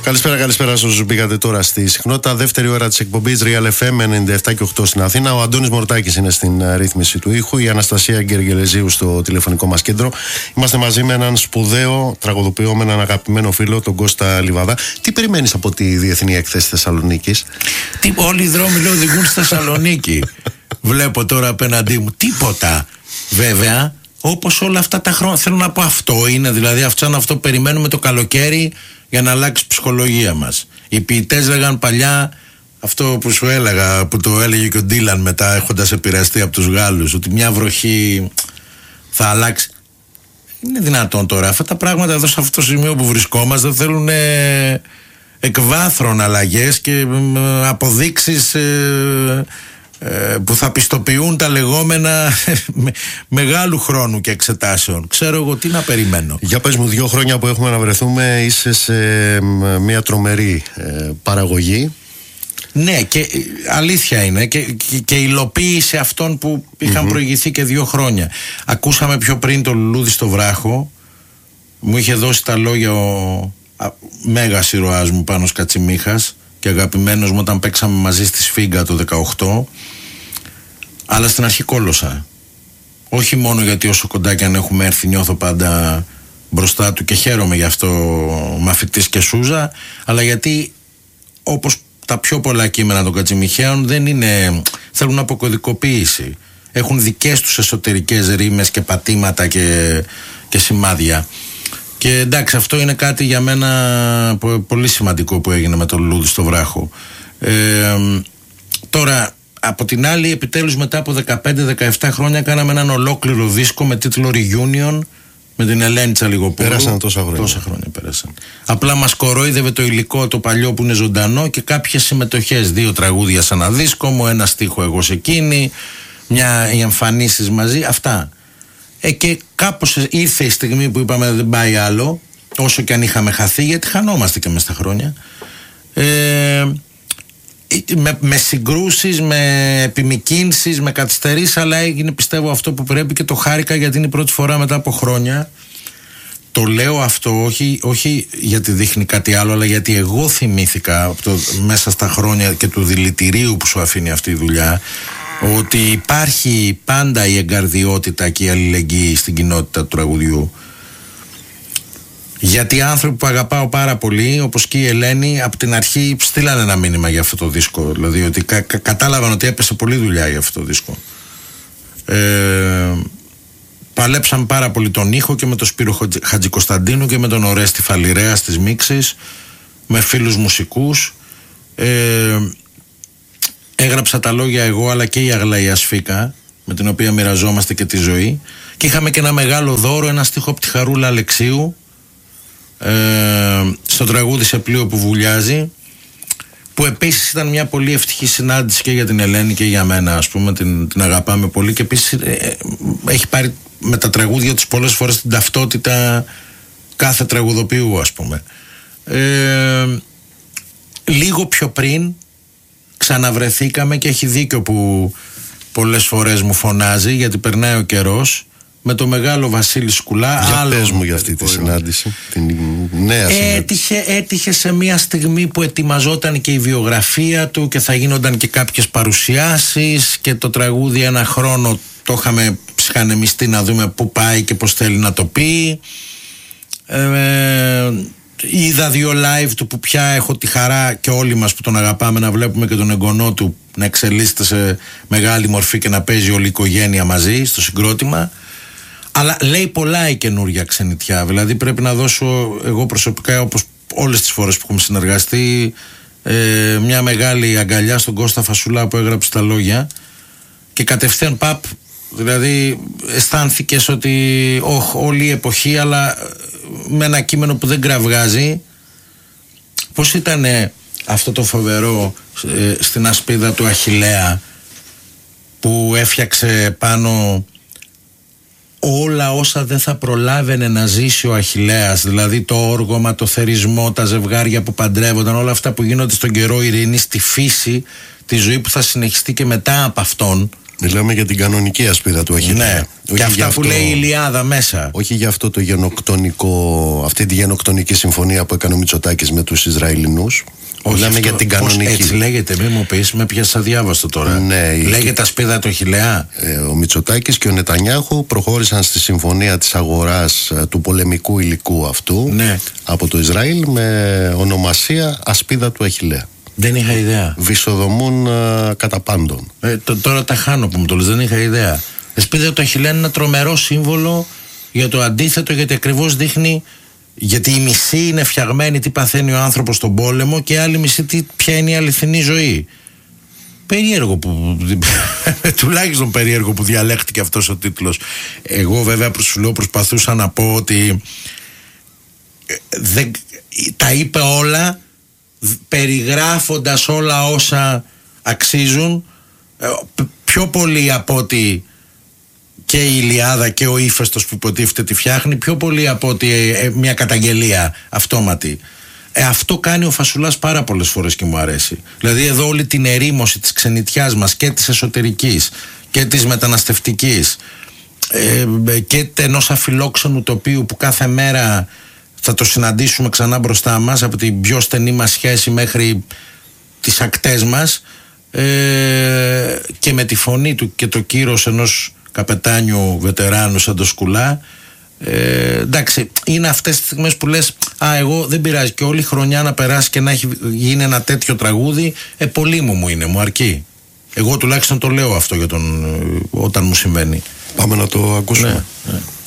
Καλησπέρα σε όσους μπήκατε τώρα στη συχνότητα. Δεύτερη ώρα της εκπομπής Real FM 97 και 8 στην Αθήνα. Ο Αντώνης Μορτάκης είναι στην ρύθμιση του ήχου, η Αναστασία Γκεργελεζίου στο τηλεφωνικό μας κέντρο. Είμαστε μαζί με έναν σπουδαίο τραγουδοποιό, με έναν αγαπημένο φίλο, τον Κώστα Λιβαδά. Τι περιμένεις από τη Διεθνή Έκθεση Θεσσαλονίκης? Όλοι οι δρόμοι οδηγούν στη Θεσσαλονίκη. Βλέπω τώρα απέναντί μου τίποτα. Βέβαια, όπως όλα αυτά τα χρόνια, θέλω να πω, αυτό είναι, δηλαδή αυτό περιμένουμε το καλοκαίρι για να αλλάξει η ψυχολογία μας. Οι ποιητές λέγαν παλιά αυτό που σου έλεγα, που το έλεγε και ο Ντίλαν μετά, έχοντας επηρεαστεί από τους Γάλλους, ότι μια βροχή θα αλλάξει. Είναι δυνατόν τώρα? Αυτά τα πράγματα εδώ σε αυτό το σημείο που βρισκόμαστε θέλουν εκβάθρον αλλαγές και αποδείξεις που θα πιστοποιούν τα λεγόμενα μεγάλου χρόνου και εξετάσεων. Ξέρω εγώ τι να περιμένω. Για πες μου, 2 χρόνια που έχουμε να βρεθούμε, είσαι σε μια τρομερή παραγωγή. Ναι, και αλήθεια είναι και υλοποίηση αυτών που είχαν προηγηθεί και 2 χρόνια. Ακούσαμε πιο πριν το Λουλούδι στο βράχο. Μου είχε δώσει τα λόγια ο μέγας ηρωάς μου, Πάνος Κατσιμίχας, και αγαπημένος μου όταν παίξαμε μαζί στη Σφίγγα το 18. Αλλά στην αρχή κόλωσα. Όχι μόνο γιατί όσο κοντά και αν έχουμε έρθει νιώθω πάντα μπροστά του και χαίρομαι γι' αυτό, μαθητής και Σούζα, αλλά γιατί όπως τα πιο πολλά κείμενα των Κατσιμιχαίων δεν είναι, θέλουν αποκωδικοποίηση. Έχουν δικές τους εσωτερικές ρήμες και πατήματα και σημάδια. Και εντάξει, αυτό είναι κάτι για μένα πολύ σημαντικό που έγινε με το Λουλούδι στο βράχο. Τώρα, από την άλλη, επιτέλους μετά από 15-17 χρόνια κάναμε έναν ολόκληρο δίσκο με τίτλο Reunion με την Ελένη Τσαλιγοπούλου. Πέρασαν τόσα χρόνια. Τόσα χρόνια πέρασαν. Απλά μας κορόιδευε το υλικό το παλιό που είναι ζωντανό και κάποιες συμμετοχές. 2 τραγούδια σε ένα δίσκο μου, 1 στίχο εγώ σε εκείνη, οι εμφανίσεις μαζί, αυτά. Και κάπως ήρθε η στιγμή που είπαμε δεν πάει άλλο, όσο και αν είχαμε χαθεί, γιατί χανόμαστε και μες στα χρόνια, με συγκρούσεις, με επιμικίνσεις, με καθυστερήσεις, αλλά έγινε πιστεύω αυτό που πρέπει και το χάρηκα γιατί είναι η πρώτη φορά μετά από χρόνια. Το λέω αυτό όχι γιατί δείχνει κάτι άλλο, αλλά γιατί εγώ θυμήθηκα μέσα στα χρόνια και του δηλητηρίου που σου αφήνει αυτή η δουλειά, ότι υπάρχει πάντα η εγκαρδιότητα και η αλληλεγγύη στην κοινότητα του τραγουδιού. Γιατί οι άνθρωποι που αγαπάω πάρα πολύ, όπως και η Ελένη, από την αρχή στείλανε ένα μήνυμα για αυτό το δίσκο. Δηλαδή ότι κατάλαβαν ότι έπεσε πολλή δουλειά για αυτό το δίσκο. Παλέψαμε πάρα πολύ τον ήχο και με τον Σπύρο Χατζικοσταντίνου και με τον Ορέστη Φαλιρέα στις μίξεις, με φίλους μουσικούς. Έγραψα τα λόγια εγώ, αλλά και η Αγλαία Σφίκα, με την οποία μοιραζόμαστε και τη ζωή. Και είχαμε και ένα μεγάλο δώρο, ένα στίχο από τη Χαρούλα Αλεξίου, στο τραγούδι «Σε πλοίο που βουλιάζει», που επίσης ήταν μια πολύ ευτυχή συνάντηση και για την Ελένη και για μένα, ας πούμε, την αγαπάμε πολύ. Και επίσης έχει πάρει με τα τραγούδια τους πολλές φορές την ταυτότητα κάθε τραγουδοποιού, ας πούμε. Λίγο πιο πριν ξαναβρεθήκαμε και έχει δίκιο που πολλές φορές μου φωνάζει, γιατί περνάει ο καιρός, με το μεγάλο Βασίλη Σκουλά. Για πες μου για αυτή τη συνάντηση, την νέα συνάντηση. Έτυχε σε μια στιγμή που ετοιμαζόταν και η βιογραφία του και θα γίνονταν και κάποιες παρουσιάσεις και το τραγούδι 1 χρόνο το είχαμε ψυχανεμιστεί να δούμε πού πάει και πώς θέλει να το πει. Είδα 2 live του που πια έχω τη χαρά και όλοι μας που τον αγαπάμε να βλέπουμε και τον εγγονό του να εξελίσσεται σε μεγάλη μορφή και να παίζει όλη η οικογένεια μαζί στο συγκρότημα. Αλλά λέει πολλά η καινούργια ξενιτιά. Δηλαδή πρέπει να δώσω εγώ προσωπικά, όπως όλες τις φορές που έχουμε συνεργαστεί, μια μεγάλη αγκαλιά στον Κώστα Φασουλά που έγραψε τα λόγια και κατευθείαν παπ. Δηλαδή αισθάνθηκες ότι όλη η εποχή, αλλά με ένα κείμενο που δεν κραυγάζει. Πώς ήταν αυτό το φοβερό στην ασπίδα του Αχιλλέα που έφτιαξε πάνω όλα όσα δεν θα προλάβαινε να ζήσει ο Αχιλλέας, δηλαδή το όργωμα, το θερισμό, τα ζευγάρια που παντρεύονταν, όλα αυτά που γίνονται στον καιρό ειρήνης, στη φύση, τη ζωή που θα συνεχιστεί και μετά από αυτόν, Μιλάμε για την κανονική ασπίδα του Αχιλλέα. Ναι, και αυτά που λέει η Ιλιάδα μέσα. Όχι για αυτό το αυτή τη γενοκτονική συμφωνία που έκανε ο Μητσοτάκης με τους Ισραηλινούς. Μιλάμε για την κανονική. Έτσι λέγεται, μην μου πεις, με πιάσα αδιάβαστο τώρα. Ναι, λέγεται ασπίδα του Αχιλλέα. Ο Μητσοτάκης και ο Νετανιάχου προχώρησαν στη συμφωνία της αγοράς του πολεμικού υλικού αυτού, ναι, από το Ισραήλ με ονομασία ασπίδα του Αχιλλέα. Δεν είχα ιδέα. Βυσοδομούν κατά πάντων. Τώρα τα χάνω που μου το λες, δεν είχα ιδέα. Ασπίδα του Αχιλλέα είναι ένα τρομερό σύμβολο για το αντίθετο, γιατί ακριβώς δείχνει. Γιατί η μισή είναι φτιαγμένη τι παθαίνει ο άνθρωπος στον πόλεμο και η άλλη μισή ποια είναι η αληθινή ζωή. Περίεργο που τουλάχιστον περίεργο που διαλέχτηκε αυτός ο τίτλος. Εγώ βέβαια προσπαθούσα να πω ότι τα είπε όλα, περιγράφοντας όλα όσα αξίζουν, πιο πολύ από ότι και η Ιλιάδα και ο ύφεστος που υποτίθεται τη φτιάχνει, πιο πολύ από ότι μια καταγγελία αυτόματη. Αυτό κάνει ο Φασουλάς πάρα πολλές φορές και μου αρέσει. Δηλαδή εδώ όλη την ερήμωση της ξενιτιάς μας και της εσωτερικής και της μεταναστευτικής και ενός αφιλόξενου τοπίου που κάθε μέρα θα το συναντήσουμε ξανά μπροστά μας, από την πιο στενή μας σχέση μέχρι τις ακτές μας, και με τη φωνή του και το κύρος ενός καπετάνιου βετεράνου σαν το Σκουλά. Εντάξει, είναι αυτές τις στιγμές που λες εγώ δεν πειράζει, και όλη χρονιά να περάσει και να έχει γίνει ένα τέτοιο τραγούδι, πολύ μου είναι, μου αρκεί. Εγώ τουλάχιστον το λέω αυτό όταν μου συμβαίνει. Πάμε να το ακούσουμε. Ναι.